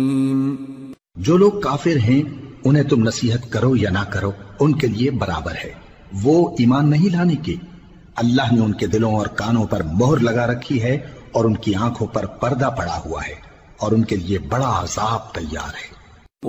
जो लोग काफिर हैं उन्हें तुम नसीहत करो या ना करो, उनके लिए बराबर है। वो ईमान नहीं लाने के, अल्लाह ने उनके दिलों और कानों पर मोहर लगा रखी है और उनकी आंखों पर पर्दा पड़ा हुआ है और उनके लिए बड़ा अजाब तैयार है।